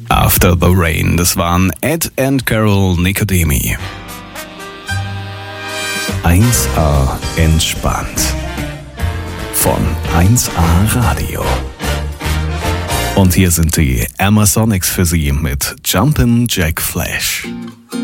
After the Rain, das waren Ed and Carol Nicodemi. 1A entspannt. Von 1A Radio. Und hier sind die Amazonics für Sie mit Jumpin' Jack Flash.